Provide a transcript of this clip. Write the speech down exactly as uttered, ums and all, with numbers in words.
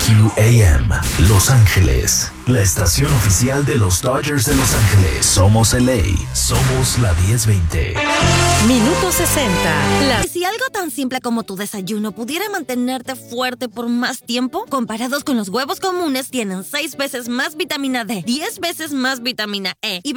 Q A M, Los Ángeles, la estación oficial de los Dodgers de Los Ángeles. Somos L A, somos la diez veinte. Minuto sesenta. La... Si algo tan simple como tu desayuno pudiera mantenerte fuerte por más tiempo, comparados con los huevos comunes, tienen seis veces más vitamina D, diez veces más vitamina E y